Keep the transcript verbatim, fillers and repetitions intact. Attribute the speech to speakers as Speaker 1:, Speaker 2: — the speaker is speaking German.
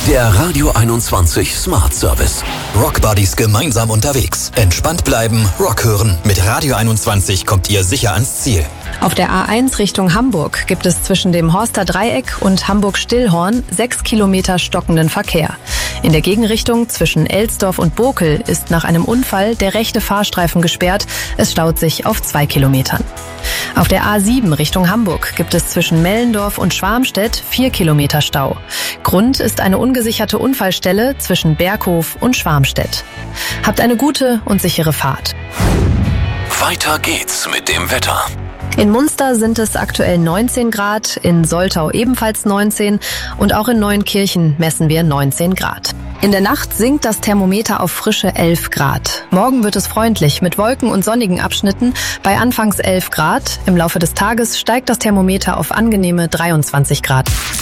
Speaker 1: Der Radio einundzwanzig Smart Service.
Speaker 2: Rockbuddies gemeinsam unterwegs. Entspannt bleiben, Rock hören. Mit Radio einundzwanzig kommt ihr sicher ans Ziel.
Speaker 3: Auf der A eins Richtung Hamburg gibt es zwischen dem Horster Dreieck und Hamburg-Stillhorn sechs Kilometer stockenden Verkehr. In der Gegenrichtung zwischen Elsdorf und Bokel ist nach einem Unfall der rechte Fahrstreifen gesperrt. Es staut sich auf zwei Kilometern. Auf der A sieben Richtung Hamburg gibt es zwischen Mellendorf und Schwarmstedt vier Kilometer Stau. Grund ist eine ungesicherte Unfallstelle zwischen Berghof und Schwarmstedt. Habt eine gute und sichere Fahrt.
Speaker 1: Weiter geht's mit dem Wetter.
Speaker 3: In Munster sind es aktuell neunzehn Grad, in Soltau ebenfalls neunzehn und auch in Neuenkirchen messen wir neunzehn Grad. In der Nacht sinkt das Thermometer auf frische elf Grad. Morgen wird es freundlich mit Wolken und sonnigen Abschnitten bei anfangs elf Grad. Im Laufe des Tages steigt das Thermometer auf angenehme dreiundzwanzig Grad.